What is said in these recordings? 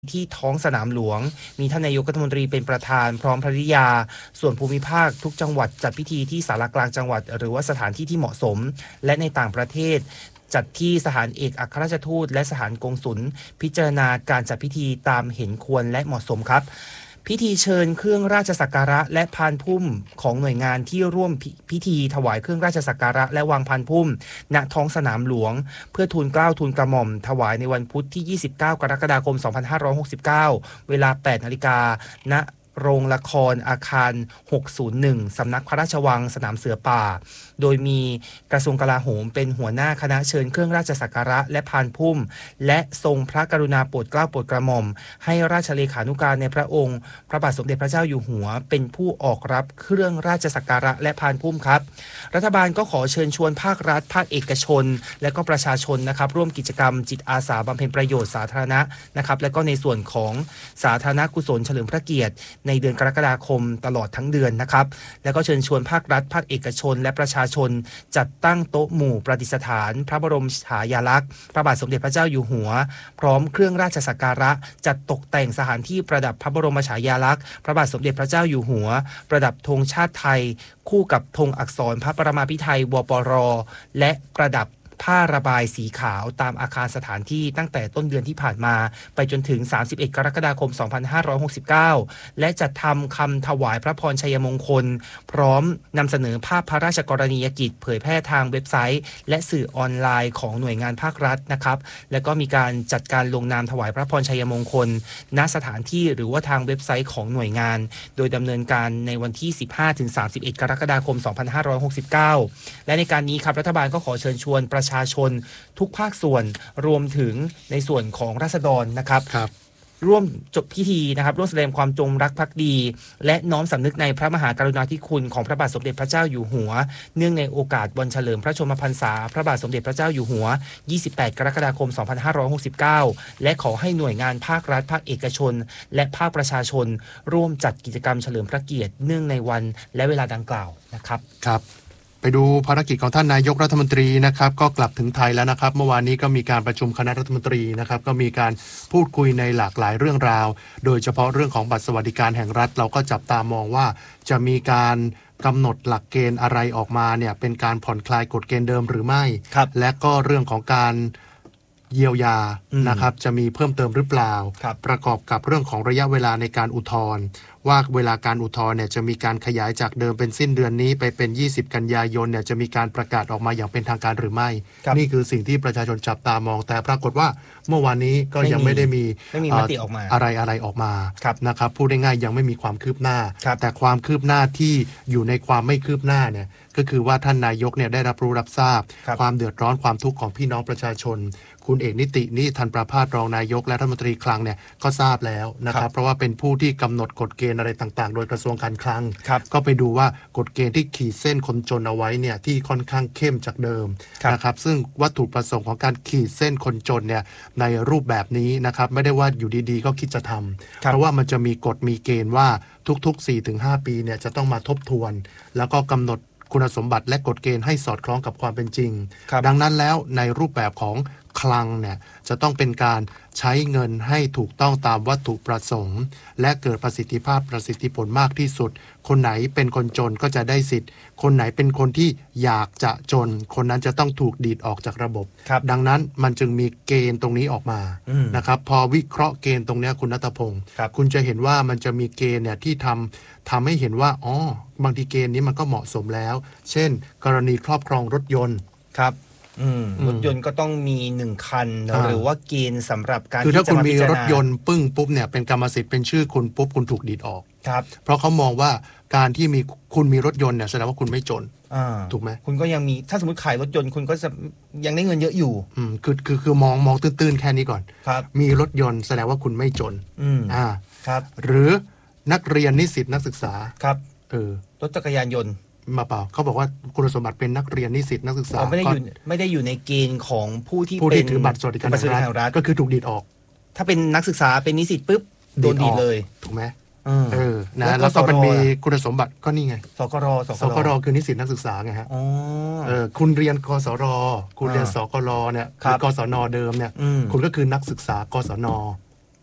ที่ท้องสนามหลวงมีท่านนายกรัฐมนตรีเป็นประธานพร้อมภริยาส่วนภูมิภาคทุกจังหวัดจัดพิธีที่ศาลากลางจังหวัดหรือว่าสถานที่ที่เหมาะสมและในต่างประเทศจัดที่สถานเอกอัครราชทูตและสถานกงสุลพิจารณาการจัดพิธีตามเห็นควรและเหมาะสมครับพิธีเชิญเครื่องราชสักการะและพานพุ่มของหน่วยงานที่ร่วมพิธีถวายเครื่องราชสักการะและวางพานพุ่มณท้องสนามหลวงเพื่อทูลเกล้าทูลกระหม่อมถวายในวันพุธที่29กรกฎาคม2569เวลา 8 นาฬิกาณโรงละครอาคาร601สำนักพระราชวังสนามเสือป่าโดยมีกระทรวงกลาโหมเป็นหัวหน้าคณะเชิญเครื่องราชสักการะและพานพุ่มและทรงพระกรุณาโปรดเกล้าโปรดกระหม่อมให้ราชเลขานุการในพระองค์พระบาทสมเด็จพระเจ้าอยู่หัวเป็นผู้ออกรับเครื่องราชสักการะและพานพุ่มครับรัฐบาลก็ขอเชิญชวนภาครัฐภาคเอกชนและก็ประชาชนนะครับร่วมกิจกรรมจิตอาสาบำเพ็ญประโยชน์สาธารณะนะครับและก็ในส่วนของสาธารณกุศลเฉลิมพระเกียรติในเดือนกรกฎาคมตลอดทั้งเดือนนะครับแล้วก็เชิญชวนภาครัฐภาคเอกชนและประชาชนจัดตั้งโต๊ะหมู่ประดิษฐานพระบรมฉายาลักษณ์พระบาทสมเด็จพระเจ้าอยู่หัวพร้อมเครื่องราชสักการะจัดตกแต่งสถานที่ประดับพระบรมฉายาลักษณ์พระบาทสมเด็จพระเจ้าอยู่หัวประดับธงชาติไทยคู่กับธงอักษรพระประมาพิไทยวปรและประดับผ้าระบายสีขาวตามอาคารสถานที่ตั้งแต่ต้นเดือนที่ผ่านมาไปจนถึง31กรกฎาคม2569และจัดทำคำถวายพระพรชัยมงคลพร้อมนำเสนอภาพพระราชกรณียกิจเผยแพร่ทางเว็บไซต์และสื่อออนไลน์ของหน่วยงานภาครัฐนะครับและก็มีการจัดการลงนามถวายพระพรชัยมงคลณสถานที่หรือว่าทางเว็บไซต์ของหน่วยงานโดยดำเนินการในวันที่15-31กรกฎาคม2569และในการนี้ครับรัฐบาลก็ขอเชิญชวนประชาชนทุกภาคส่วนรวมถึงในส่วนของราษฎรนะครับร่วมจบพิธีนะครับร่วมแสดงความจงรักภักดีและน้อมสำนึกในพระมหากรุณาธิคุณของพระบาทสมเด็จพระเจ้าอยู่หัวเนื่องในโอกาสวันเฉลิมพระชนมพรรษาพระบาทสมเด็จพระเจ้าอยู่หัว28กรกฎาคม2569และขอให้หน่วยงานภาครัฐภาคเอกชนและภาคประชาชนร่วมจัดกิจกรรมเฉลิมพระเกียรติเนื่องในวันและเวลาดังกล่าวนะครับครับไปดูภารกิจของท่านนายกรัฐมนตรีนะครับก็กลับถึงไทยแล้วนะครับเมื่อวานนี้ก็มีการประชุมคณะรัฐมนตรีนะครับก็มีการพูดคุยในหลากหลายเรื่องราวโดยเฉพาะเรื่องของบัตรสวัสดิการแห่งรัฐเราก็จับตามองว่าจะมีการกำหนดหลักเกณฑ์อะไรออกมาเนี่ยเป็นการผ่อนคลายกฎเกณฑ์เดิมหรือไม่และก็เรื่องของการเยียวยานะครับจะมีเพิ่มเติมหรือเปล่าประกอบกับเรื่องของระยะเวลาในการอุทธรณ์ว่าเวลาการอุทธรณ์เนี่ยจะมีการขยายจากเดิมเป็นสิ้นเดือนนี้ไปเป็น20กันยายนเนี่ยจะมีการประกาศออกมาอย่างเป็นทางการหรือไม่นี่คือสิ่งที่ประชาชนจับตามองแต่ปรากฏว่าเมื่อวานนี้ก็ยังไม่ได้มีมติออกมาอะไรออกมานะครับพูดง่ายๆยังไม่มีความคืบหน้าแต่ความคืบหน้าที่อยู่ในความไม่คืบหน้าเนี่ยก็คือว่าท่านนายกเนี่ยได้รับรู้รับทราบความเดือดร้อนความทุกข์ของพี่น้องประชาชนคุณเอกนิตินิทันประภาสรองนายกและรัฐมนตรีคลังเนี่ยก็ทราบแล้วนะครับเพราะว่าเป็นผู้ที่กำหนดกฎเกณฑ์อะไรต่างๆโดยกระทรวงการคลังก็ไปดูว่ากฎเกณฑ์ที่ขีดเส้นคนจนเอาไว้เนี่ยที่ค่อนข้างเข้มจากเดิมนะครับซึ่งวัตถุประสงค์ของการขีดเส้นคนจนเนี่ยในรูปแบบนี้นะครับไม่ได้ว่าอยู่ดีๆก็คิดจะทำเพราะว่ามันจะมีกฎมีเกณฑ์ว่าทุกๆ 4-5 ปีเนี่ยจะต้องมาทบทวนแล้วก็กำหนดคุณสมบัติและกฎเกณฑ์ให้สอดคล้องกับความเป็นจริงดังนั้นแล้วในรูปแบบของคลังเนี่ยจะต้องเป็นการใช้เงินให้ถูกต้องตามวัตถุประสงค์และเกิดประสิทธิภาพประสิทธิผลมากที่สุดคนไหนเป็นคนจนก็จะได้สิทธิ์คนไหนเป็นคนที่อยากจะจนคนนั้นจะต้องถูกดีดออกจากระบบดังนั้นมันจึงมีเกณฑ์ตรงนี้ออกมานะครับพอวิเคราะห์เกณฑ์ตรงนี้คุณณัฐพงศ์คุณจะเห็นว่ามันจะมีเกณฑ์เนี่ยที่ทำให้เห็นว่าบางทีเกณฑ์นี้มันก็เหมาะสมแล้วเช่นกรณีครอบครองรถยนต์ครับรถยนต์ก็ต้องมี1คันหรือว่าเกณฑ์สำหรับการคือถ้าคุณมีรถยนต์ปึ้งปุ๊บเนี่ยเป็นกรรมสิทธิ์เป็นชื่อคุณปุ๊บคุณถูกดีดออกครับเพราะเขามองว่าการที่คุณมีรถยนต์เนี่ยแสดงว่าคุณไม่จนถูกไหมคุณก็ยังมีถ้าสมมติขายรถยนต์คุณก็จะยังได้เงินเยอะอยู่คือมองตื้นๆแค่นี้ก่อนมีรถยนต์แสดงว่าคุณไม่จนครับหรือนักเรียนนิสิตนักศึกษาครับรถจักรยานยนต์มาเปล่าเขาบอกว่าคุณสมบัติเป็นนักเรียนนิสิตนักศึกษาไม่ได้อยู่ในเกณฑ์ของผู้ที่ถือบัตรสวัสดิการแห่งรัฐก็คือถูกดีดออกถ้าเป็นนักศึกษาเป็นนิสิตปุ๊บโดนดีดเลยถูกไหมนะแล้วก็มันมีคุณสมบัติก็นี่ไงสกรคือนิสิตนักศึกษาไงฮะคุณเรียนกศรคุณเรียนสกรเนี่ยหรือกศนเดิมเนี่ยคุณก็คือนักศึกษากศน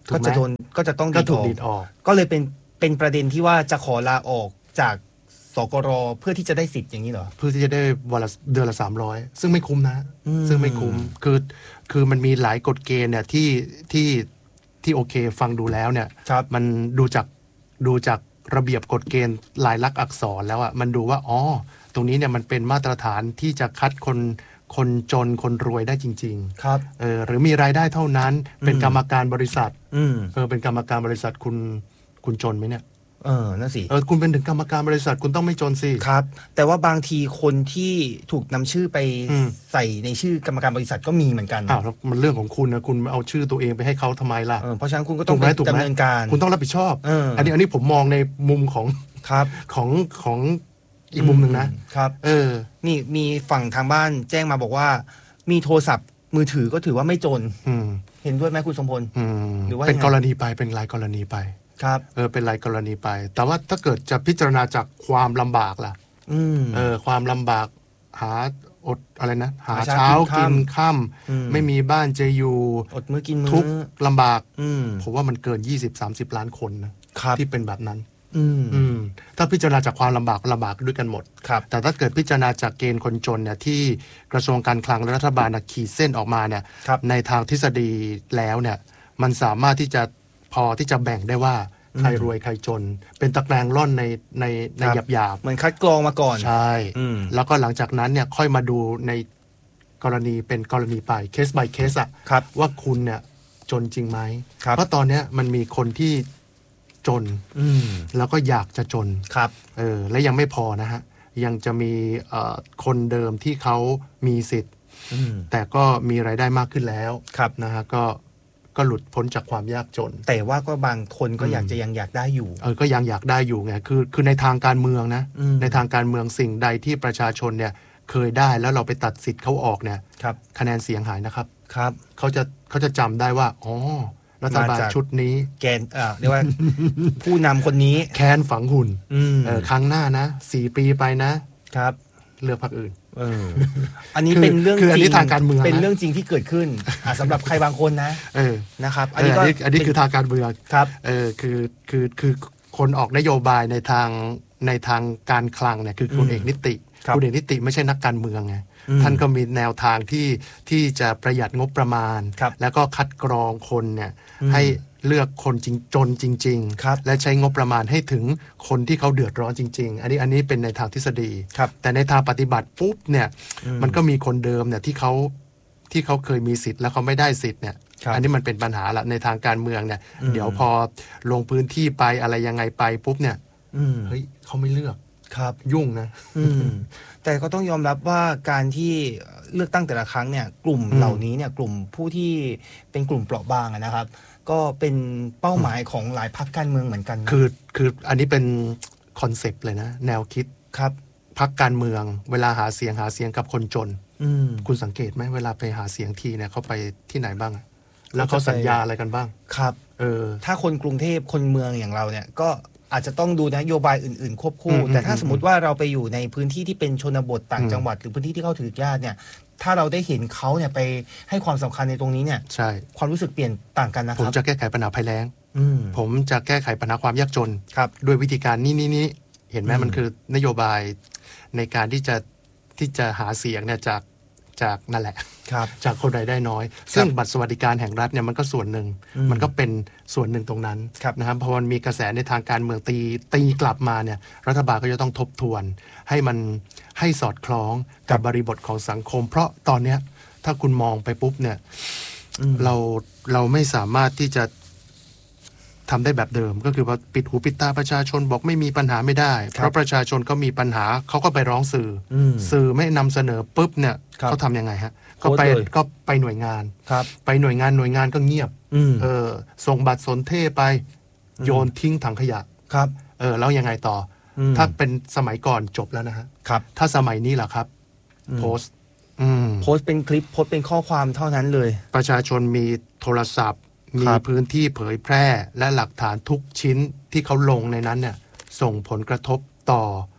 ก็จะโดนก็จะต้องดีดออกก็เลยเป็นประเด็นที่ว่าจะขอลาออกจากสกรเพื่อที่จะได้สิทธิ์อย่างนี้เหรอเพื่อที่จะได้วันละเดือนละ300ซึ่งไม่คุ้มนะซึ่งไม่คุ้มคือมันมีหลายกฎเกณฑ์เนี่ยที่โอเคฟังดูแล้วเนี่ยมันดูจากระเบียบกฎเกณฑ์ลายลักษณ์อักษรแล้วอ่ะมันดูว่าอ๋อตรงนี้เนี่ยมันเป็นมาตรฐานที่จะคัดคนจนคนรวยได้จริงๆครับหรือมีรายได้เท่านั้นเป็นกรรมการบริษัทเป็นกรรมการบริษัทคุณจนไหมเนี่ยนั่นสิคุณเป็นถึงกรรมการบริษัทคุณต้องไม่จนสิครับแต่ว่าบางทีคนที่ถูกนำชื่อไปใส่ในชื่อกรรมการบริษัทก็มีเหมือนกันแล้วมันเรื่องของคุณนะคุณเอาชื่อตัวเองไปให้เขาทำไมล่ะเพราะฉะนั้นคุณก็ต้องดำเนินการคุณต้องรับผิดชอบอันนี้ผมมองในมุมของของอีกมุมหนึ่งนะครับนี่มีฝั่งทางบ้านแจ้งมาบอกว่ามีโทรศัพท์มือถือก็ถือว่าไม่จนเห็นด้วยไหมคุณสมพลหรือว่าเป็นกรณีไปเป็นรายกรณีไปครับเป็นรายกรณีไปแต่ว่าถ้าเกิดจะพิจารณาจากความลำบากล่ะความลำบากหาอดอะไรนะหาเช้ากินค่ำไม่มีบ้านจะอยู่อดมื้อกินมื้อทุกลำบากผมว่ามันเกิน 20-30 ล้านคนนะที่เป็นแบบนั้นถ้าพิจารณาจากความลำบากด้วยกันหมดแต่ถ้าเกิดพิจารณาจากเกณฑ์คนจนเนี่ยที่กระทรวงการคลังและรัฐบาลขีดเส้นออกมาเนี่ยในทางทฤษฎีแล้วเนี่ยมันสามารถที่จะพอที่จะแบ่งได้ว่าใครรวยใครจนเป็นตะแกรงร่อนในหยาบเหมือนคัดกรองมาก่อนใช่แล้วก็หลังจากนั้นเนี่ยค่อยมาดูในกรณีเป็นกรณีไปเคส by เคสอะว่าคุณเนี่ยจนจริงไหมเพราะตอนนี้มันมีคนที่จนแล้วก็อยากจะจนและยังไม่พอนะฮะยังจะมีคนเดิมที่เขามีสิทธิ์แต่ก็มีรายได้มากขึ้นแล้วนะฮะก็หลุดพ้นจากความยากจนแต่ว่าก็บางคนก็ยังอยากได้อยู่ก็ยังอยากได้อยู่ไงคือในทางการเมืองนะในทางการเมืองสิ่งใดที่ประชาชนเนี่ยเคยได้แล้วเราไปตัดสิทธิ์เขาออกเนี่ยคะแนนเสียงหายนะครับเขาจะจำได้ว่าอ๋อรัฐบาลชุดนี้แกนเรียกว่า ผู้นำคนนี้แค้นฝังหุ่นครั้งหน้านะ4 ปีไปนะครับเลือกพรรคอื่นอันนี้เป็นเรื่องจริงทางการเมืองเป็นเรื่องจริงที่เกิดขึ้นสำหรับใครบางคนนะนะครับอันนี้คือทางการเมืองครับคือคนออกนโยบายในทางการคลังเนี่ยคือคุณเอกนิติคุณเอกนิติไม่ใช่นักการเมืองไงท่านก็มีแนวทางที่จะประหยัดงบประมาณแล้วก็คัดกรองคนเนี่ยให้เลือกคนจนจริงๆและใช้งบประมาณให้ถึงคนที่เขาเดือดร้อนจริงๆอันนี้เป็นในทางทฤษฎีแต่ในทางปฏิบัติปุ๊บเนี่ยมันก็มีคนเดิมเนี่ยที่เขาเคยมีสิทธิ์แล้วเขาไม่ได้สิทธิ์เนี่ยอันนี้มันเป็นปัญหาละในทางการเมืองเนี่ยเดี๋ยวพอลงพื้นที่ไปอะไรยังไงไปปุ๊บเนี่ยเฮ้ยเขาไม่เลือกยุ่งนะแต่ก็ต้องยอมรับว่าการที่เลือกตั้งแต่ละครั้งเนี่ยกลุ่มเหล่านี้เนี่ยกลุ่มผู้ที่เป็นกลุ่มเปราะบางนะครับก็เป็นเป้าหมายของหลายพรรคการเมืองเหมือนกันคืออันนี้เป็นคอนเซปต์เลยนะแนวคิดครับพรรคการเมืองเวลาหาเสียงกับคนจนคุณสังเกตไหมเวลาไปหาเสียงทีเนี่ยเขาไปที่ไหนบ้างแล้วเขาสัญญาอะไรกันบ้างครับถ้าคนกรุงเทพคนเมืองอย่างเราเนี่ยก็อาจจะต้องดูนโยบายอื่นๆควบคู่แต่ถ้าสมมติว่าเราไปอยู่ในพื้นที่ที่เป็นชนบทต่างจังหวัดหรือพื้นที่ที่เข้าถึงยากเนี่ยถ้าเราได้เห็นเขาเนี่ยไปให้ความสำคัญในตรงนี้เนี่ยใช่ความรู้สึกเปลี่ยนต่างกันนะครับผมจะแก้ไขปัญหาภัยแล้งผมจะแก้ไขปัญหาความยากจนด้วยวิธีการนี้เห็นไหมมันคือนโยบายในการที่จะหาเสียงเนี่ยจากนั่นแหละจากคนรายได้น้อยซึ่งบัตรสวัสดิการแห่งรัฐเนี่ยมันก็ส่วนหนึ่งมันก็เป็นส่วนหนึ่งตรงนั้นนะครับเพราะมันมีกระแสในทางการเมืองตีกลับมาเนี่ยรัฐบาลก็จะต้องทบทวนให้สอดคล้องกับบริบทของสังคมเพราะตอนเนี้ยถ้าคุณมองไปปุ๊บเนี่ยเราไม่สามารถที่จะทำได้แบบเดิมก็คือว่าปิดหูปิดตาประชาชนบอกไม่มีปัญหาไม่ได้เพราะประชาชนก็มีปัญหาเขาก็ไปร้องสื่อไม่นำเสนอปุ๊บเนี่ยเขาทำยังไงฮะก็ไปหน่วยงานไปหน่วยงานก็เงียบส่งบัตรสนเทศไปโยนทิ้งถังขยะแล้วยังไงต่อถ้าเป็นสมัยก่อนจบแล้วนะฮะถ้าสมัยนี้ล่ะครับโพสต์เป็นคลิปโพสต์เป็นข้อความเท่านั้นเลยประชาชนมีโทรศัพท์มีพื้นที่เผยแพร่และหลักฐานทุกชิ้นที่เขาลงในนั้นเนี่ยส่งผลกระทบ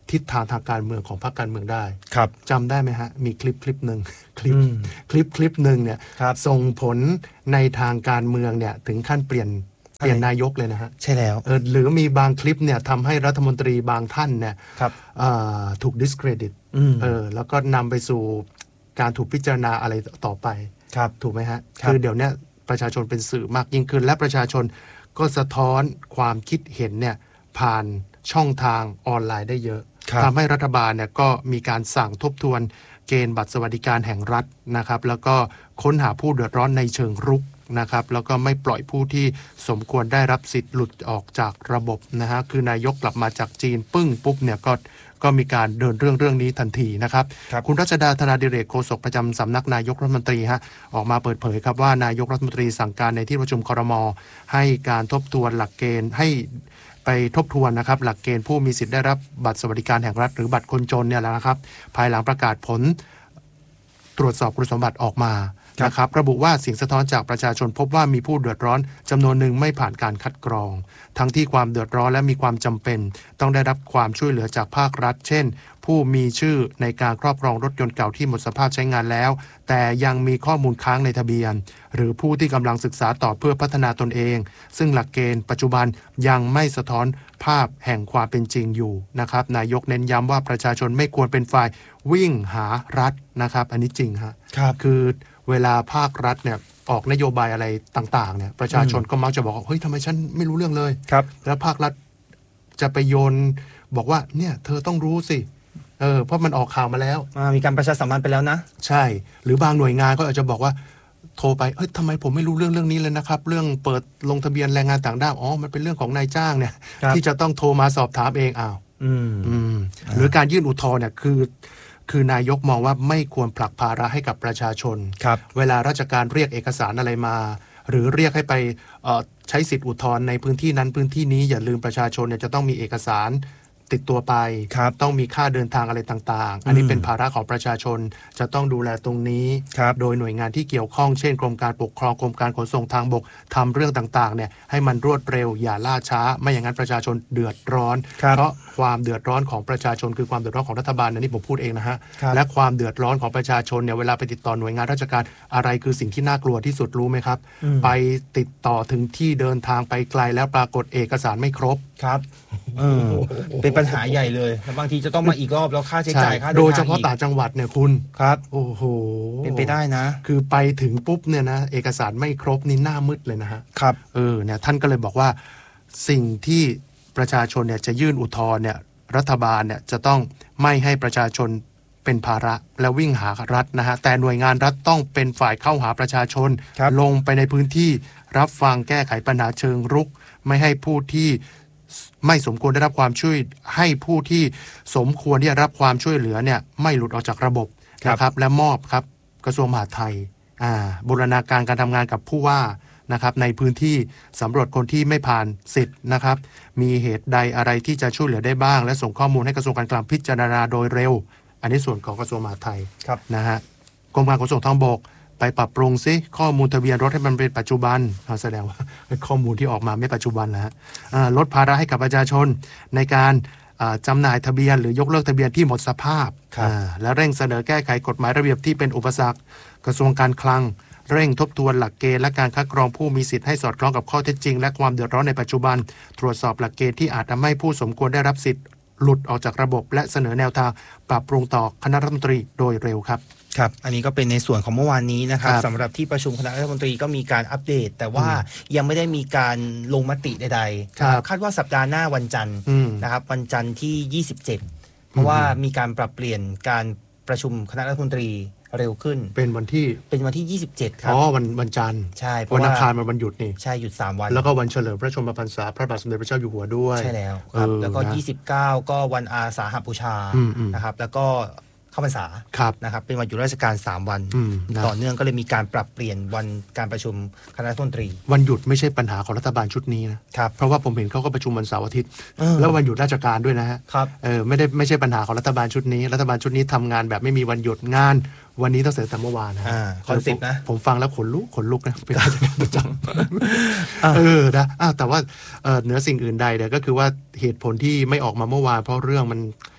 ทิศทางทางการเมืองของพรรคการเมืองได้ครับจำได้ไหมฮะมีคลิปหนึ่งคลิปหนึ่งเนี่ยส่งผลในทางการเมืองเนี่ยถึงขั้นเปลี่ยนนายกเลยนะฮะใช่แล้วหรือมีบางคลิปเนี่ยทำให้รัฐมนตรีบางท่านเนี่ยถูก discredit แล้วก็นำไปสู่การถูกพิจารณาอะไรต่อไปถูกไหมฮะคือเดี๋ยวนี้ประชาชนเป็นสื่อมากยิ่งขึ้นและประชาชนก็สะท้อนความคิดเห็นเนี่ยผ่านช่องทางออนไลน์ได้เยอะทำให้รัฐบาลเนี่ยก็มีการสั่งทบทวนเกณฑ์บัตรสวัสดิการแห่งรัฐนะครับแล้วก็ค้นหาผู้เดือดร้อนในเชิงรุกนะครับแล้วก็ไม่ปล่อยผู้ที่สมควรได้รับสิทธิ์หลุดออกจากระบบนะฮะคือนายกกลับมาจากจีนปึ้งปุ๊บเนี่ยก็มีการเดินเรื่องนี้ทันทีนะครับคุณรัชดาธนาดิเรกโฆษกประจำสำนักนายกรัฐมนตรีฮะออกมาเปิดเผยครับว่านายกรัฐมนตรีสั่งการในที่ประชุมครม.ให้การทบทวนหลักเกณฑ์ให้ไปทบทวนนะครับหลักเกณฑ์ผู้มีสิทธิ์ได้รับบัตรสวัสดิการแห่งรัฐหรือบัตรคนจนเนี่ยแหละนะครับภายหลังประกาศผลตรวจสอบคุณสมบัติออกมานะครับระบุว่าเสียงสะท้อนจากประชาชนพบว่ามีผู้เดือดร้อนจำนวนหนึ่งไม่ผ่านการคัดกรองทั้งที่ความเดือดร้อนและมีความจำเป็นต้องได้รับความช่วยเหลือจากภาครัฐเช่นผู้มีชื่อในการครอบครองรถยนต์เก่าที่หมดสภาพใช้งานแล้วแต่ยังมีข้อมูลค้างในทะเบียนหรือผู้ที่กำลังศึกษาต่อเพื่อพัฒนาตนเองซึ่งหลักเกณฑ์ปัจจุบันยังไม่สะท้อนภาพแห่งความเป็นจริงอยู่นะครับนายกเน้นย้ำว่าประชาชนไม่ควรเป็นฝ่ายวิ่งหารัฐนะครับอันนี้จริงฮะคือเวลาภาครัฐเนี่ยออกนโยบายอะไรต่างๆเนี่ยประชาชนก็มักจะบอกว่าเฮ้ยทำไมฉันไม่รู้เรื่องเลยแล้วภาครัฐจะไปโยนบอกว่าเนี่ยเธอต้องรู้สิเพราะมันออกข่าวมาแล้วมีการประชาสัมพันธ์ไปแล้วนะใช่หรือบางหน่วยงานก็อาจจะบอกว่าโทรไปเฮ้ยทำไมผมไม่รู้เรื่องนี้เลยนะครับเรื่องเปิดลงทะเบียนแรงงานต่างด้าวมันเป็นเรื่องของนายจ้างเนี่ยที่จะต้องโทรมาสอบถามเองหรือการยื่นอุทธรณ์เนี่ยคือนายกมองว่าไม่ควรผลักภาระให้กับประชาชนเวลาราชการเรียกเอกสารอะไรมาหรือเรียกให้ไปใช้สิทธิอุทธรณ์ในพื้นที่นั้นพื้นที่นี้อย่าลืมประชาชนเนี่ยจะต้องมีเอกสารติดตัวไปต้องมีค่าเดินทางอะไรต่างๆอันนี้เป็นภาระของประชาชนจะต้องดูแลตรงนี้โดยหน่วยงานที่เกี่ยวข้องเช่นกรมการปกครองกรมการขนส่งทางบกทำเรื่องต่างๆเนี่ยให้มันรวดเร็วอย่าล่าช้าไม่อย่างนั้นประชาชนเดือดร้อนเพราะความเดือดร้อนของประชาชนคือความเดือดร้อนของรัฐบาลนี่ผมพูดเองนะฮะและความเดือดร้อนของประชาชนเนี่ยเวลาไปติดต่อหน่วยงานราชการอะไรคือสิ่งที่น่ากลัวที่สุดรู้ไหมครับไปติดต่อถึงที่เดินทางไปไกลแล้วปรากฏเอกสารไม่ครบครับเป็นปัญหาใหญ่เลยแล้วบางทีจะต้องมาอีกรอบแล้วค่าใช้จ่ายค่าเดินทางโดยเฉพาะต่างจังหวัดเนี่ยคุณครับโอ้โหเป็นไปได้นะคือไปถึงปุ๊บเนี่ยนะเอกสารไม่ครบนี่หน้ามืดเลยนะฮะครับเนี่ยท่านก็เลยบอกว่าสิ่งที่ประชาชนเนี่ยจะยื่นอุทธรณ์เนี่ยรัฐบาลเนี่ยจะต้องไม่ให้ประชาชนเป็นภาระและวิ่งหารัฐนะฮะแต่หน่วยงานรัฐต้องเป็นฝ่ายเข้าหาประชาชนลงไปในพื้นที่รับฟังแก้ไขปัญหาเชิงรุกไม่ให้ผู้ที่ไม่สมควรได้รับความช่วยให้ผู้ที่สมควรที่จะรับความช่วยเหลือเนี่ยไม่หลุดออกจากระบบนะครับและมอบครับกระทรวงมหาดไทยบูรณาการการทำงานกับผู้ว่านะครับในพื้นที่สำรวจคนที่ไม่ผ่านสิทธิ์นะครับมีเหตุใดอะไรที่จะช่วยเหลือได้บ้างและส่งข้อมูลให้กระทรวงการคลังพิจารณาโดยเร็วอันนี้ส่วนของกระทรวงมหาดไทยนะฮะกรมการขนส่งทางบกไปปรับปรุงซิข้อมูลทะเบียนรถให้มันเป็นปัจจุบันแสดงว่าข้อมูลที่ออกมาไม่ปัจจุบันนะฮะลดภาระให้กับประชาชนในการจำหน่ายทะเบียนหรือยกเลิกทะเบียนที่หมดสภาพและเร่งเสนอแก้ไขกฎหมายระเบียบที่เป็นอุปสรรคกระทรวงการคลังเร่งทบทวนหลักเกณฑ์และการคัดกรองผู้มีสิทธิ์ให้สอดคล้องกับข้อเท็จจริงและความเดือดร้อนในปัจจุบันตรวจสอบหลักเกณฑ์ที่อาจทำให้ผู้สมควรได้รับสิทธิ์หลุดออกจากระบบและเสนอแนวทางปรับปรุงต่อคณะรัฐมนตรีโดยเร็วครับครับอันนี้ก็เป็นในส่วนของเมื่อวานนี้นะครับสำหรับที่ประชุมคณะรัฐมนตรีก็มีการอัปเดตแต่ว่ายังไม่ได้มีการลงมติใดๆคาดว่าสัปดาห์หน้าวันจันทร์นะครับวันจันทร์ที่27เพราะว่ามีการปรับเปลี่ยนการประชุมคณะรัฐมนตรีเร็วขึ้นเป็นวันที่ 27ครับวันจันทร์ใช่วันอังคารมันวันหยุดนี่ใช่หยุด3วันแล้วก็วันเฉลิมพระชนมพรรษาพระบาทสมเด็จพระเจ้าอยู่หัวด้วยใช่แล้วครับแล้วก็29ก็วันอาสาฬหบูชานะครับแล้วก็เข้าพรรษานะครับเป็นวันหยุดราชการ3วันต่อเนื่องก็เลยมีการปรับเปลี่ยนวันการประชุมคณะรัฐมนตรีวันหยุดไม่ใช่ปัญหาของรัฐบาลชุดนี้นะครับเพราะว่าผมเห็นเขาก็ประชุมวันเสาร์อาทิตย์แล้ววันหยุดราชการด้วยนะฮะไม่ใช่ปัญหาของรัฐบาลชุดนี้รัฐบาลชุดนี้ทำงานแบบไม่มีวันหยุดงานวันนี้ต้องเสร็จแต่เมื่อวานนะคอนเซ็ปต์นะผมฟังแล้วขนลุกนะเป็นราชการประจำนะแต่ว่าเหนือสิ่งอื่นใดเนี่ยก็คือว่าเหตุผลที่ไม่ออกมาเมื่อวานเพราะเรื่อง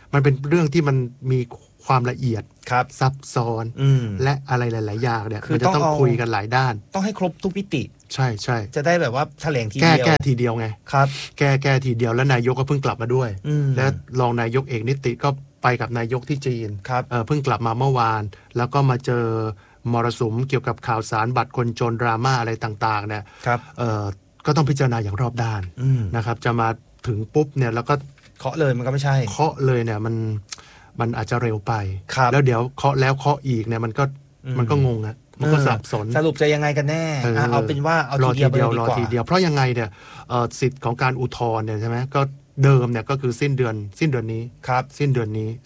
มันเป็นเรื่องที่มันมีความละเอียดซับซ้อนและอะไรหลายๆอย่างเนี่ยมันจะต้องคุยกันหลายด้านต้องให้ครบทุกมิติใช่ใช่จะได้แบบว่าแถลงทีเดียวแก้ทีเดียวไงครับแก้ทีเดียวแล้วนายกก็เพิ่งกลับมาด้วยและรองนายกเอกนิติก็ไปกับนายกที่จีนเพิ่งกลับมาเมื่อวานแล้วก็มาเจอมรสุมเกี่ยวกับข่าวสารบัตรคนจนดราม่าอะไรต่างๆเนี่ยก็ต้องพิจารณาอย่างรอบด้านนะครับจะมาถึงปุ๊บเนี่ยแล้วก็เคาะเลยมันก็ไม่ใช่เคาะเลยเนี่ยมันอาจจะเร็วไปแล้วเดี๋ยวเคาะแล้วเคาะอีกเนี่ยมันก็งงอะมันก็สับสนสรุปจะยังไงกันแน่เอาเป็นว่าเอาทีเดียวรอทีเดียวเพราะยังไงเนี่ยสิทธิ์ของการอุทธรณ์เนี่ยใช่ไหมก็เดิมเนี่ยก็คือสิ้นเดือนนี้สิ้นเดือนนี้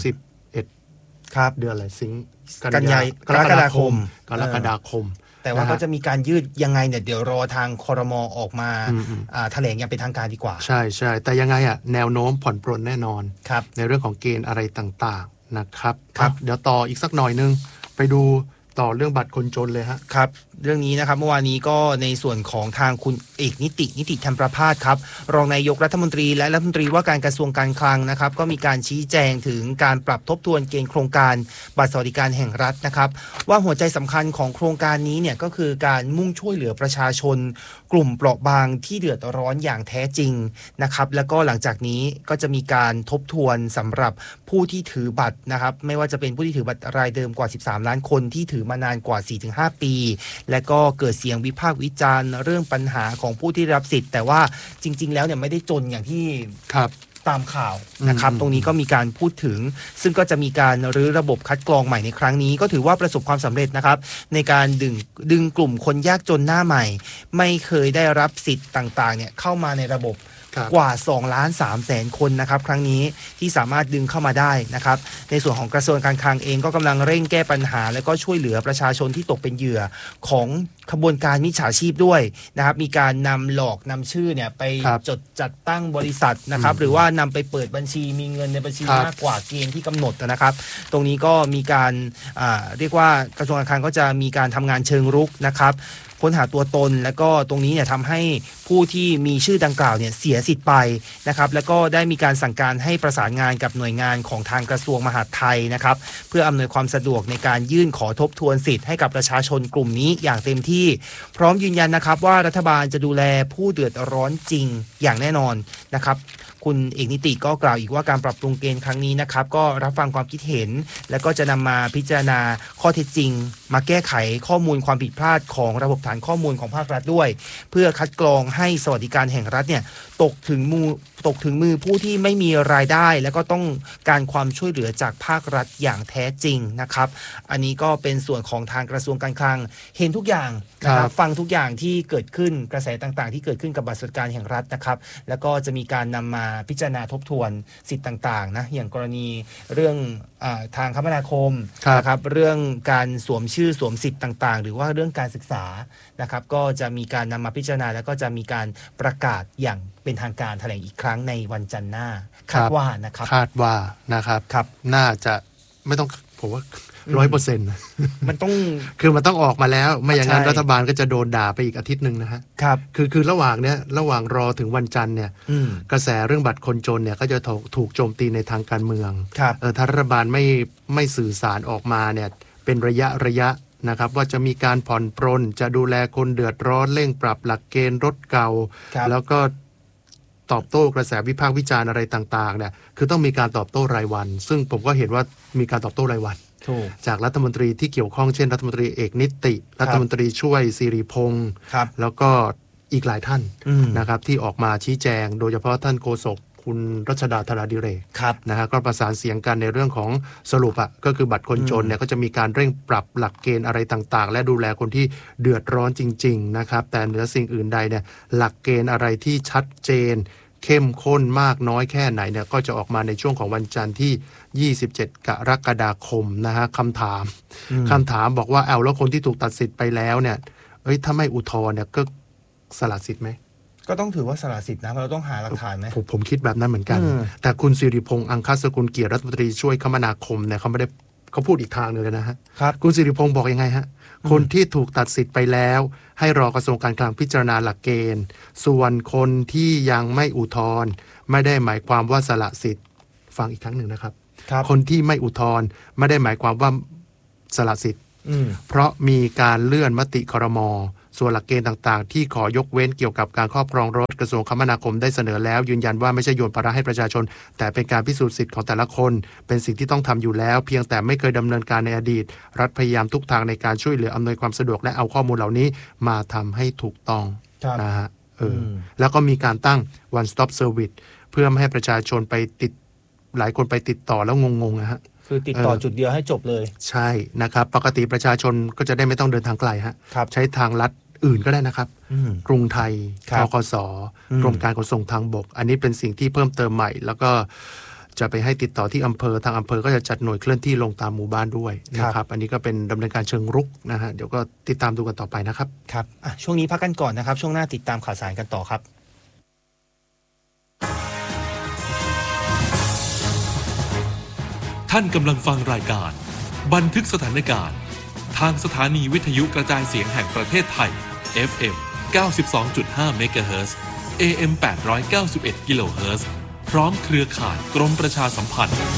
31 ครับเดือนอะไรสิงกันยายนกรกฎาคมแต่ว่าก็จะมีการยืดยังไงเนี่ยเดี๋ยวรอทางครม.ออกมาแถลงอย่างเป็นทางการดีกว่าใช่ใช่แต่ยังไงแนวโน้มผ่อนปรนแน่นอนในเรื่องของเกณฑ์อะไรต่างๆนะครับเดี๋ยวต่ออีกสักหน่อยนึงไปดูต่อเรื่องบัตรคนจนเลยฮะครับเรื่องนี้นะครับเมื่อวานนี้ก็ในส่วนของทางคุณเอกนิติธรรมประภาสครับรองนายกรัฐมนตรีและรัฐมนตรีว่าการกระทรวงการคลังนะครับก็มีการชี้แจงถึงการปรับทบทวนเกณฑ์โครงการบัตรสวัสดิการแห่งรัฐนะครับว่าหัวใจสำคัญของโครงการนี้เนี่ยก็คือการมุ่งช่วยเหลือประชาชนกลุ่มเปราะบางที่เดือดร้อนอย่างแท้จริงนะครับแล้วก็หลังจากนี้ก็จะมีการทบทวนสำหรับผู้ที่ถือบัตรนะครับไม่ว่าจะเป็นผู้ที่ถือบัตรรายเดิมกว่า13ล้านคนที่ถือมานานกว่า 4-5 ปีและก็เกิดเสียงวิพากษ์วิจารณ์เรื่องปัญหาของผู้ที่รับสิทธิ์แต่ว่าจริงๆแล้วเนี่ยไม่ได้จนอย่างที่ตามข่าวนะครับตรงนี้ก็มีการพูดถึงซึ่งก็จะมีการรื้อระบบคัดกรองใหม่ในครั้งนี้ก็ถือว่าประสบความสำเร็จนะครับในการดึงกลุ่มคนยากจนหน้าใหม่ไม่เคยได้รับสิทธิ์ต่างๆเนี่ยเข้ามาในระบบกว่า 2,300,000 คนนะครับครั้งนี้ที่สามารถดึงเข้ามาได้นะครับในส่วนของกระทรวงการคลังเองก็กำลังเร่งแก้ปัญหาและก็ช่วยเหลือประชาชนที่ตกเป็นเหยื่อของขบวนการมิจฉาชีพด้วยนะครับมีการนำหลอกนำชื่อเนี่ยไปจดจัดตั้งบริษัทนะครับหรือว่านำไปเปิดบัญชีมีเงินในบัญชีมากกว่าเกณฑ์ที่กำหนดนะครับตรงนี้ก็มีการเรียกว่ากระทรวงการคลังก็จะมีการทำงานเชิงรุกนะครับค้นหาตัวตนแล้วก็ตรงนี้เนี่ยทำให้ผู้ที่มีชื่อดังกล่าวเนี่ยเสียสิทธิ์ไปนะครับแล้วก็ได้มีการสั่งการให้ประสานงานกับหน่วยงานของทางกระทรวงมหาดไทยนะครับเพื่ออำนวยความสะดวกในการยื่นขอทบทวนสิทธิ์ให้กับประชาชนกลุ่มนี้อย่างเต็มที่พร้อมยืนยันนะครับว่ารัฐบาลจะดูแลผู้เดือดร้อนจริงอย่างแน่นอนนะครับคุณเอกนิติก็กล่าวอีกว่าการปรับปรุงเกณฑ์ครั้งนี้นะครับก็รับฟังความคิดเห็นและก็จะนำมาพิจารณาข้อเท็จจริงมาแก้ไขข้อมูลความผิดพลาดของระบบฐานข้อมูลของภาครัฐด้วยเพื่อคัดกรองให้สวัสดิการแห่งรัฐเนี่ยตกถึงมือผู้ที่ไม่มีรายได้และก็ต้องการความช่วยเหลือจากภาครัฐอย่างแท้จริงนะครับอันนี้ก็เป็นส่วนของทางกระทรวงการคลังเห็นทุกอย่างนะครับฟังทุกอย่างที่เกิดขึ้นกระแสต่างๆที่เกิดขึ้นกับบัตรสวัสดิการแห่งรัฐนะครับแล้วก็จะมีการนำมาพิจารณาทบทวนสิทธิ์ต่างๆนะอย่างกรณีเรื่องทางคมนาคมนะครับเรื่องการสวมชื่อสวมสิทธิ์ต่างๆหรือว่าเรื่องการศึกษานะครับก็จะมีการนำมาพิจารณาแล้วก็จะมีการประกาศอย่างเป็นทางการแถลงอีกครั้งในวันจันทร์หน้าคาดว่านะครับนะครับน่าจะไม่ต้องผมว่า 100% มันต้องคือมันต้องออกมาแล้วไม่อย่างนั้นรัฐบาลก็จะโดนด่าไปอีกอาทิตย์นึงนะฮะครับคือระหว่างรอถึงวันจันทร์เนี่ยกระแสเรื่องบัตรคนจนเนี่ยก็จะถูกโจมตีในทางการเมืองถ้ารัฐบาลไม่สื่อสารออกมาเนี่ยเป็นระยะนะครับว่าจะมีการผ่อนปรนจะดูแลคนเดือดร้อนเร่งปรับหลักเกณฑ์รถเก่าแล้วก็ตอบโต้กระแสวิพากษ์วิจารณ์อะไรต่างๆเนี่ยคือต้องมีการตอบโต้รายวันซึ่งผมก็เห็นว่ามีการตอบโต้รายวันจากรัฐมนตรีที่เกี่ยวข้องเช่นรัฐมนตรีเอกนิติรัฐมนตรีช่วยสิริพงษ์แล้วก็อีกหลายท่านนะครับที่ออกมาชี้แจงโดยเฉพาะท่านโฆษกคุณรัชดาธราดิเรกนะฮะก็ประสานเสียงกันในเรื่องของสรุปก็คือบัตรคนจนเนี่ยก็จะมีการเร่งปรับหลักเกณฑ์อะไรต่างๆและดูแลคนที่เดือดร้อนจริงๆนะครับแต่เหนือสิ่งอื่นใดเนี่ยหลักเกณฑ์อะไรที่ชัดเจนเข้มข้นมากน้อยแค่ไหนเนี่ยก็จะออกมาในช่วงของวันจันทร์ที่27กรกฎาคมนะฮะคำถามบอกว่าแล้วคนที่ถูกตัดสิทธิ์ไปแล้วเนี่ยถ้าไม่อุทธรณ์เนี่ยก็สละสิทธิ์ไหมก็ต้องถือว่าสละสิทธิ์นะเราต้องหาหลักฐานไหมผมคิดแบบนั้นเหมือนกันแต่คุณสิริพงษ์อังคสกุลเกียรติรัฐมนตรีช่วยคมนาคมเนี่ยเขาพูดอีกทางนึงเลยนะฮะคุณสิริพงษ์บอกยังไงฮะคนที่ถูกตัดสิทธิ์ไปแล้วให้รอกระทรวงการคลังพิจารณาหลักเกณฑ์ส่วนคนที่ยังไม่อุทธรณ์ไม่ได้หมายความว่าสละสิทธิ์ฟังอีกครั้งหนึ่งนะครับครับคนที่ไม่อุทธรณ์ไม่ได้หมายความว่าสละสิทธิ์เพราะมีการเลื่อนมติครม.ส่วนหลักเกณฑ์ต่างๆที่ขอยกเว้นเกี่ยวกับการครอบครองรถกระทรวงคมนาคมได้เสนอแล้วยืนยันว่าไม่ใช่โยนภาระให้ประชาชนแต่เป็นการพิสูจน์สิทธิ์ของแต่ละคนเป็นสิ่งที่ต้องทำอยู่แล้วเพียงแต่ไม่เคยดำเนินการในอดีตรัฐพยายามทุกทางในการช่วยเหลืออำนวยความสะดวกและเอาข้อมูลเหล่านี้มาทำให้ถูกต้องนะฮะแล้วก็มีการตั้ง one stop service เพื่อไม่ให้ประชาชนไปติดหลายคนไปติดต่อแล้วงงๆนะฮะคือติดต่อจุดเดียวให้จบเลยใช่นะครับปกติประชาชนก็จะได้ไม่ต้องเดินทางไกลฮะใช้ทางลัดอื่นก็ได้นะครับกรุงไทยธคส.กรมการขนส่งทางบกอันนี้เป็นสิ่งที่เพิ่มเติมใหม่แล้วก็จะไปให้ติดต่อที่อำเภอทางอำเภอก็จะจัดหน่วยเคลื่อนที่ลงตามหมู่บ้านด้วยนะครับอันนี้ก็เป็นดำเนินการเชิงรุกนะฮะเดี๋ยวก็ติดตามดูกันต่อไปนะครับครับช่วงนี้พักกันก่อนนะครับช่วงหน้าติดตามข่าวสารกันต่อครับท่านกำลังฟังรายการบันทึกสถานการณ์ทางสถานีวิทยุกระจายเสียงแห่งประเทศไทย FM 92.5 MHz AM 891 kHz พร้อมเครือข่ายกรมประชาสัมพันธ์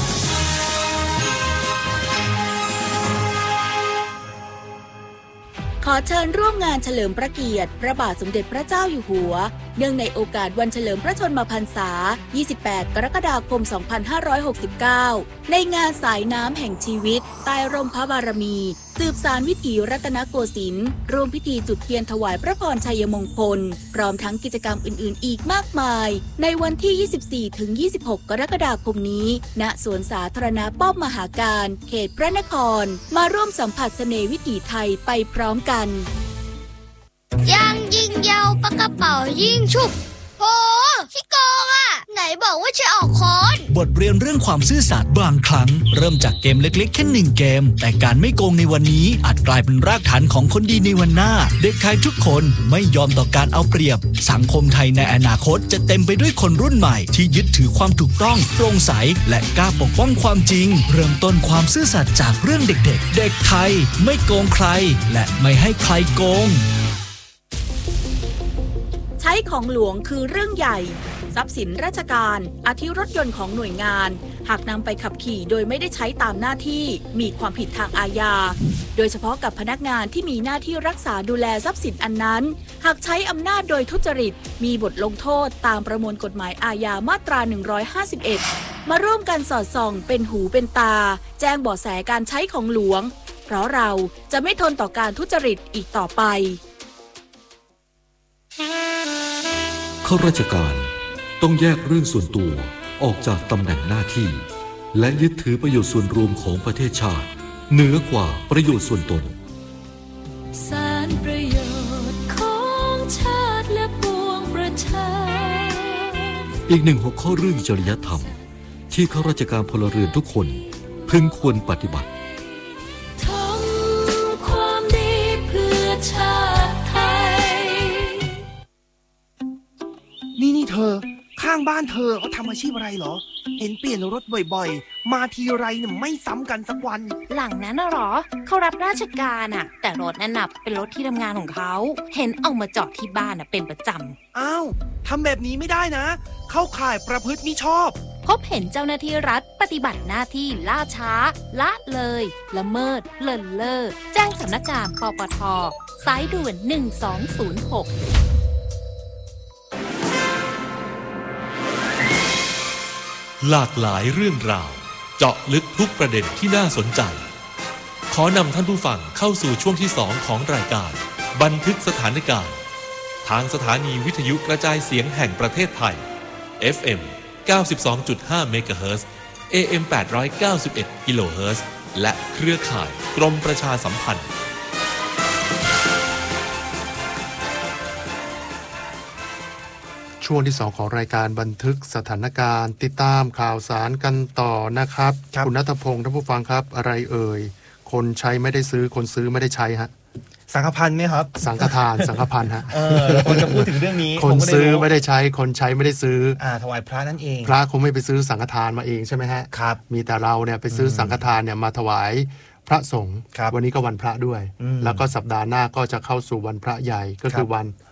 ขอเชิญร่วมงานเฉลิมพระเกียรติพระบาทสมเด็จพระเจ้าอยู่หัวเนื่องในโอกาสวันเฉลิมพระชนมพรรษา 28 กรกฎาคม 2569 ในงานสายน้ำแห่งชีวิตใต้ร่มพระบารมีสืบสานวิถีรัตนโกสินทร์ร่วมพิธีจุดเทียนถวายพระพรชัยมงคลพร้อมทั้งกิจกรรมอื่นๆอีกมากมายในวันที่ 24-26 กรกฎาคมนี้ณสวนสาธารณะป้อมมหาการเขตพระนครมาร่วมสัมผัสเสน่ห์วิถีไทยไปพร้อมกันยังยิงยาวปากกระเป๋ายิงฉุบโหขี้โกงอ่ะไหนบอกว่าจะออกค้อนบทเรียนเรื่องความซื่อสัตย์บางครั้งเริ่มจากเกมเล็กๆแค่1เกมแต่การไม่โกงในวันนี้อาจกลายเป็นรากฐานของคนดีในวันหน้าเด็กไทยทุกคนไม่ยอมต่อการเอาเปรียบสังคมไทยในอนาคตจะเต็มไปด้วยคนรุ่นใหม่ที่ยึดถือความถูกต้องโปร่งใสและกล้าปกป้องความจริงเริ่มต้นความซื่อสัตย์จากเรื่องเด็กๆเด็กไทยไม่โกงใครและไม่ให้ใครโกงใช้ของหลวงคือเรื่องใหญ่ทรัพย์สินราชการอาทิรถยนต์ของหน่วยงานหากนำไปขับขี่โดยไม่ได้ใช้ตามหน้าที่มีความผิดทางอาญาโดยเฉพาะกับพนักงานที่มีหน้าที่รักษาดูแลทรัพย์สินอันนั้นหากใช้อำนาจโดยทุจริตมีบทลงโทษตามประมวลกฎหมายอาญามาตรา 151 มาร่วมกันสอดส่องเป็นหูเป็นตาแจ้งเบาะแสการใช้ของหลวงเพราะเราจะไม่ทนต่อการทุจริตอีกต่อไปข้าราชการต้องแยกเรื่องส่วนตัวออกจากตำแหน่งหน้าที่และยึดถือประโยชน์ส่วนรวมของประเทศชาติเหนือกว่าประโยชน์ส่วนตนสารประโยชน์ของชาติและปวงประชาอีกหนึ่งหัวข้อเรื่องจริยธรรมที่ข้าราชการพลเรือนทุกคนพึงควรปฏิบัติทำความดีเพื่อชาติไทยนี่เธอข้างบ้านเธอเขาทำอาชีพอะไรเหรอเห็นเปลี่ยนรถบ่อยๆมาทีไรเนี่ยไม่ซ้ำกันสักวันหลังนั้นน่ะหรอเขารับราชการอ่ะแต่รถนั้นน่ะเป็นรถที่ทำงานของเขาเห็นเอามาจอดที่บ้านน่ะเป็นประจำอ้าวทำแบบนี้ไม่ได้นะเข้าข่ายประพฤติมิชอบพบเห็นเจ้าหน้าที่รัฐปฏิบัติหน้าที่ล่าช้าละเลยละเมิดเลินเล่อแจ้งสำนักงานปปท.สายด่วน1206 หลากหลายเรื่องราวเจาะลึกทุกประเด็นที่น่าสนใจขอนำท่านผู้ฟังเข้าสู่ช่วงที่2ของรายการบันทึกสถานการณ์ทางสถานีวิทยุกระจายเสียงแห่งประเทศไทย FM 92.5 MHz AM 891 kHz และเครือข่ายกรมประชาสัมพันธ์ช่วงที่2ของรายการบันทึกสถานการณ์ติดตามข่าวสารกันต่อนะครับคุณณัฐพงศ์ท่านผู้ฟังครับอะไรเอ่ยคนใช้ไม่ได้ซื้อคนซื้อไม่ได้ใช้ฮะสังฆพันธ์ไหมครับสังฆทานสังฆพันธ์ฮะคนจะพูดถึงเรื่องนี้คนซื้อไม่ได้ใช้คนใช้ไม่ได้ซื้อถวายพระนั่นเองพระคงไม่ไปซื้อสังฆทานมาเองใช่ไหมฮะครับมีแต่เราเนี่ยไปซื้อสังฆทานเนี่ยมาถวายพระสงฆ์วันนี้ก็วันพระด้วยแล้วก็สัปดาห์หน้าก็จะเข้าสู่วันพระใหญ่ก็คือวัน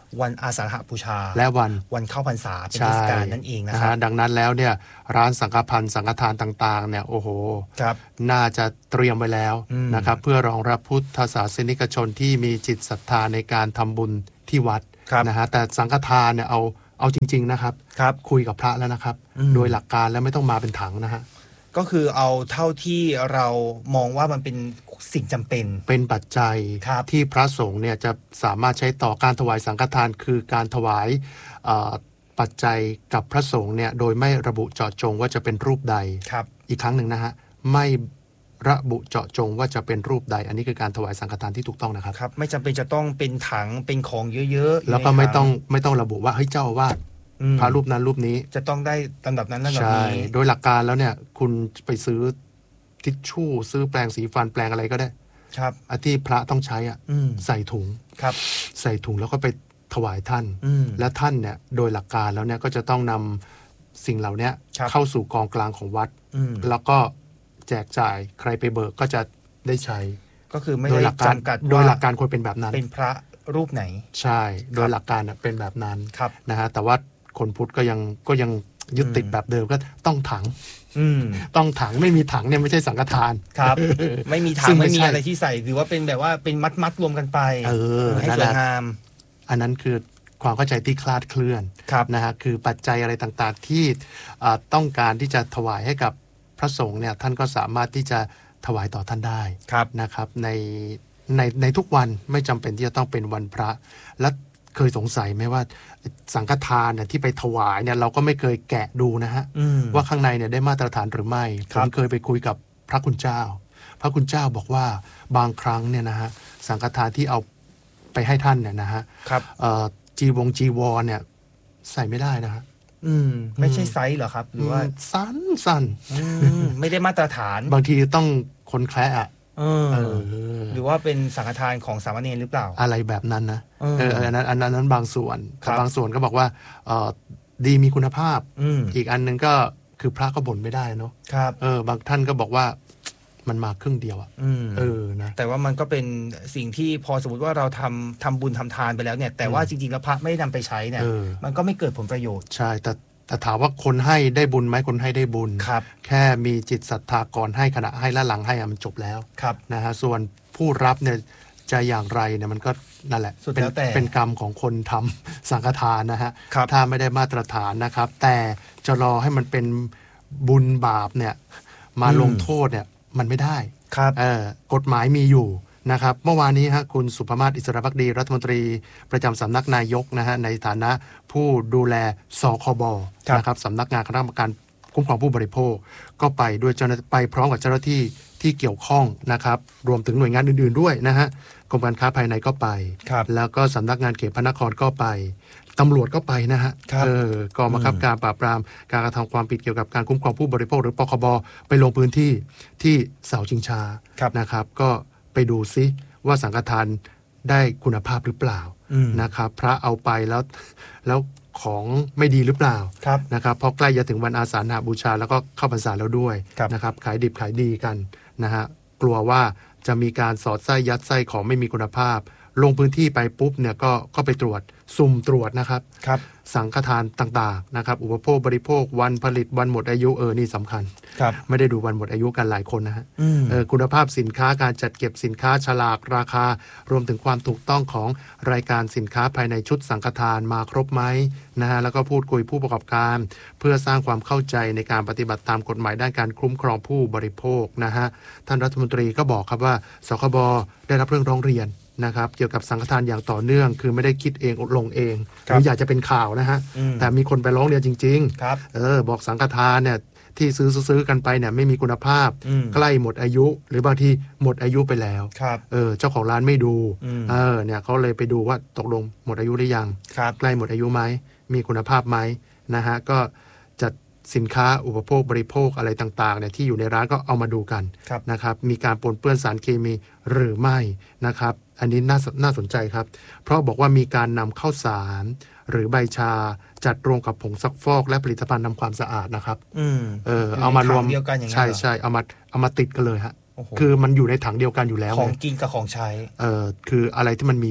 วันอาสาฬหบูชาและวันเข้าพรรษาเป็นเทศกาลนั่นเองนะครับดังนั้นแล้วเนี่ยร้านสังฆพันธ์สังฆทานต่างๆเนี่ยโอ้โหน่าจะเตรียมไว้แล้วนะครับเพื่อรองรับพุทธศาสนิกชนที่มีจิตศรัทธาในการทำบุญที่วัดนะฮะแต่สังฆทานเนี่ยเอาจริงๆนะครับคุยกับพระแล้วนะครับโดยหลักการแล้วไม่ต้องมาเป็นถังนะฮะก็คือเอาเท่าที่เรามองว่ามันเป็นสิ่งจำเป็นปัจจัยที่พระสงฆ์เนี่ยจะสามารถใช้ต่อการถวายสังฆทานคือการถวายปัจจัยกับพระสงฆ์เนี่ยโดยไม่ระบุเจาะจงว่าจะเป็นรูปใดอีกครั้งหนึ่งนะฮะไม่ระบุเจาะจงว่าจะเป็นรูปใดอันนี้คือการถวายสังฆทานที่ถูกต้องนะครับไม่จำเป็นจะต้องเป็นถังเป็นของเยอะๆแล้วก็ไม่ต้องระบุว่าเฮ้ยเจ้าอาวาสพระรูปนั้นรูปนี้จะต้องได้ลำดับนั้นลำดับนี้โดยหลักการแล้วเนี่ยคุณไปซื้อทิชชู่ซื้อแปรงสีฟันแปรงอะไรก็ได้ครับที่พระต้องใช้ใส่ถุงครับใส่ถุงแล้วก็ไปถวายท่านและท่านเนี่ยโดยหลักการแล้วเนี่ยก็จะต้องนำสิ่งเหล่านี้เข้าสู่กองกลางของวัดแล้วก็แจกจ่ายใครไปเบิกก็จะได้ใช้ก็คือไม่ได้จำกัดโดยหลักการควรเป็นแบบนั้นเป็นพระรูปไหนใช่โดยหลักการเป็นแบบนั้นนะฮะแต่ว่าคนพุทธก็ยังยึดติดแบบเดิมก็ต้องถังต้องถังไม่มีถังเนี่ยไม่ใช่สังฆทานครับ ไม่มีถังไม่มีอะไรที่ใส่หรือว่าเป็นแบบว่าเป็นมัดรวมกันไปให้สวยงามอันนั้นคือความเข้าใจที่คลาดเคลื่อนนะฮะคือปัจจัยอะไรต่างๆที่ต้องการที่จะถวายให้กับพระสงฆ์เนี่ยท่านก็สามารถที่จะถวายต่อท่านได้นะครับในทุกวันไม่จำเป็นที่จะต้องเป็นวันพระและเคยสงสัยไหมว่าสังฆทานเนี่ยที่ไปถวายเนี่ยเราก็ไม่เคยแกะดูนะฮะว่าข้างในเนี่ยได้มาตรฐานหรือไม่ผมเคยไปคุยกับพระคุณเจ้าพระคุณเจ้าบอกว่าบางครั้งเนี่ยนะฮะสังฆทานที่เอาไปให้ท่านเนี่ยนะฮะจีวรเนี่ยใส่ไม่ได้นะฮะไม่ใช่ไซส์เหรอครับหรือว่าสั้นไม่ได้มาตรฐานบางทีต้องคนแคละหรือว่าเป็นสังฆทานของสามเณรหรือเปล่าอะไรแบบนั้นนะอันนั้นบางส่วนบางส่วนก็บอกว่าดีมีคุณภาพอีกอันนึงก็คือพระก็บ่นไม่ได้เนาะบางท่านก็บอกว่ามันมาครึ่งเดียวนะแต่ว่ามันก็เป็นสิ่งที่พอสมมติว่าเราทำบุญทำทานไปแล้วเนี่ยแต่ว่าจริงๆแล้วพระไม่ได้นำไปใช้เนี่ยมันก็ไม่เกิดผลประโยชน์ใช่แต่ถามว่าคนให้ได้บุญไหมคนให้ได้บุญแค่มีจิตศรัทธาก่อนให้ขณะให้และหลังให้มันจบแล้วนะฮะส่วนผู้รับเนี่ยจะอย่างไรเนี่ยมันก็นั่นแหละเป็นกรรมของคนทำสังฆทานนะฮะถ้าไม่ได้มาตรฐานนะครับแต่จะรอให้มันเป็นบุญบาปเนี่ยมาลงโทษเนี่ยมันไม่ได้กฎหมายมีอยู่นะครับเมื่อวานนี้คุณสุภมาศอิสระภักดีรัฐมนตรีประจำสำนักนายกนะฮะในฐานะผู้ดูแลสคบนะครับสำนักงานคณะกรรมการคุ้มครองผู้บริโภคก็ไปด้วยเจ้าหน้าที่ไปพร้อมกับเจ้าหน้าที่ที่เกี่ยวข้องนะครับรวมถึงหน่วยงานอื่นๆด้วยนะฮะกรมการค้าภายในก็ไปแล้วก็สำนักงานเขตพระนครก็ไปตำรวจก็ไปนะฮะกองบังคับการปราบปรามการกระทำความผิดเกี่ยวกับการคุ้มครองผู้บริโภคหรือปคบไปลงพื้นที่ที่เสาชิงช้านะครับก็ไปดูซิว่าสังฆทานได้คุณภาพหรือเปล่านะครับพระเอาไปแล้วของไม่ดีหรือเปล่านะครับเพราะใกล้จะถึงวันอาสาฬหบูชาแล้วก็เข้าพรรษาแล้วด้วยนะครับขายดิบขายดีกันนะฮะกลัวว่าจะมีการสอดไส้ยัดไส้ของไม่มีคุณภาพลงพื้นที่ไปปุ๊บเนี่ยก็ไปตรวจสุ่มตรวจนะครับสังฆทานต่างๆนะครับอุปโภคบริโภควันผลิตวันหมดอายุนี่สำคัญไม่ได้ดูวันหมดอายุกันหลายคนนะฮะคุณภาพสินค้าการจัดเก็บสินค้าฉลากราคารวมถึงความถูกต้องของรายการสินค้าภายในชุดสังฆทานมาครบไหมนะฮะแล้วก็พูดคุยผู้ประกอบการเพื่อสร้างความเข้าใจในการปฏิบัติตามกฎหมายด้านการคุ้มครองผู้บริโภคนะฮะท่านรัฐมนตรีก็บอกครับว่าสคบได้รับเรื่องร้องเรียนนะครับเกี่ยวกับสังฆทานอย่างต่อเนื่องคือไม่ได้คิดเองลงเองหรืออยากจะเป็นข่าวนะฮะแต่มีคนไปร้องเรียนจริงๆบอกสังฆทานเนี่ยที่ซื้อกันไปเนี่ยไม่มีคุณภาพใกล้หมดอายุหรือบางทีหมดอายุไปแล้วเจ้าของร้านไม่ดูเนี่ยเขาเลยไปดูว่าตกลงหมดอายุหรือยังใกล้หมดอายุไหมมีคุณภาพไหมนะฮะก็จัดสินค้าอุปโภคบริโภคอะไรต่างๆเนี่ยที่อยู่ในร้านก็เอามาดูกันนะครับมีการปนเปื้อนสารเคมีหรือไม่นะครับอันนี้น่าสนใจครับเพราะบอกว่ามีการนำข้าวสารหรือใบชาจัดรวมกับผงซักฟอกและผลิตภัณฑ์ทำความสะอาดนะครับเอามารวมใช่เอามาติดกันเลยฮะคือมันอยู่ในถังเดียวกันอยู่แล้วของกินกับของใช้คืออะไรที่มันมีพิษ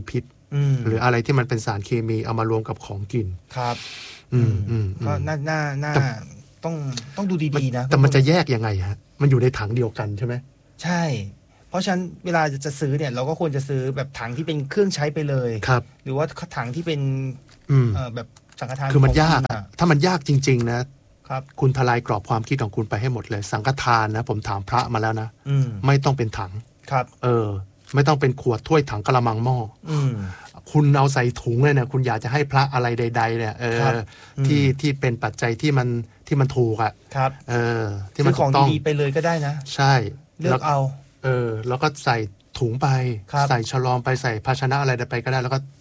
หรืออะไรที่มันเป็นสารเคมีเอามารวมกับของกินครับก็น่าต้องดูดีๆนะแต่มันจะแยกยังไงฮะมันอยู่ในถังเดียวกันใช่ไหมใช่เพราะฉะนั้นเวลาจะซื้อเนี่ยเราก็ควรจะซื้อแบบถังที่เป็นเครื่องใช้ไปเลยครับหรือว่าถังที่เป็นแบบสังฆทานคือมันยากถ้ามันยากจริงๆนะครับคุณทลายกรอบความคิดของคุณไปให้หมดเลยสังฆทานนะผมถามพระมาแล้วนะไม่ต้องเป็นถังครับไม่ต้องเป็นขวดถ้วยถังกะละมังหม้อคุณเอาใส่ถุงเลยเนี่ยคุณอยากจะให้พระอะไรใดๆเนี่ยที่เป็นปัจจัยที่มันถูกอ่ะครับที่มันของดีๆไปเลยก็ได้นะใช่เลือกเอาแล้วก็ใส่ถุงไปใส่ฉลอมไปใส่ภาชนะอะไรไปก็ได้แล้วก็